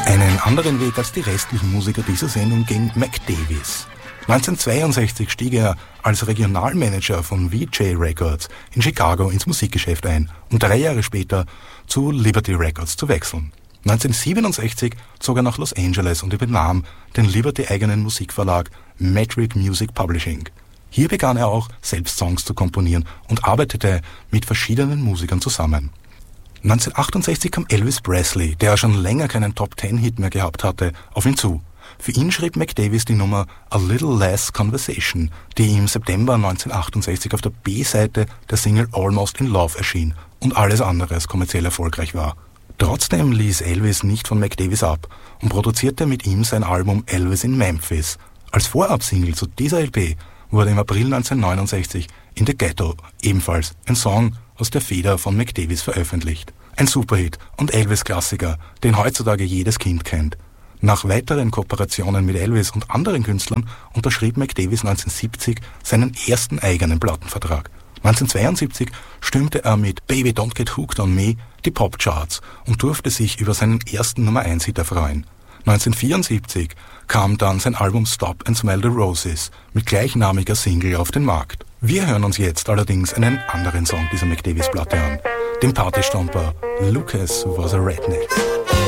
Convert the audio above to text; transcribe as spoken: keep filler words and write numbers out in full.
Einen anderen Weg als die restlichen Musiker dieser Sendung ging Mac Davis. neunzehnhundertzweiundsechzig stieg er als Regionalmanager von V J Records in Chicago ins Musikgeschäft ein, um drei Jahre später zu Liberty Records zu wechseln. neunzehnhundertsiebenundsechzig zog er nach Los Angeles und übernahm den Liberty-eigenen Musikverlag Metric Music Publishing. Hier begann er auch, selbst Songs zu komponieren und arbeitete mit verschiedenen Musikern zusammen. neunzehnhundertachtundsechzig kam Elvis Presley, der schon länger keinen Top-Ten-Hit mehr gehabt hatte, auf ihn zu. Für ihn schrieb Mac Davis die Nummer A Little Less Conversation, die im September neunzehnhundertachtundsechzig auf der B-Seite der Single Almost in Love erschien und alles andere als kommerziell erfolgreich war. Trotzdem ließ Elvis nicht von Mac Davis ab und produzierte mit ihm sein Album Elvis in Memphis. Als Vorabsingle zu dieser L P wurde im April neunzehnhundertneunundsechzig In the Ghetto ebenfalls ein Song aus der Feder von Mac Davis veröffentlicht. Ein Superhit und Elvis-Klassiker, den heutzutage jedes Kind kennt. Nach weiteren Kooperationen mit Elvis und anderen Künstlern unterschrieb Mac Davis neunzehnhundertsiebzig seinen ersten eigenen Plattenvertrag. neunzehnhundertzweiundsiebzig stürmte er mit Baby Don't Get Hooked on Me die Popcharts und durfte sich über seinen ersten Nummer eins Hit erfreuen. neunzehnhundertvierundsiebzig kam dann sein Album Stop and Smell the Roses mit gleichnamiger Single auf den Markt. Wir hören uns jetzt allerdings einen anderen Song dieser Mac Davis Platte an, den Partystomper Lucas Was a Redneck.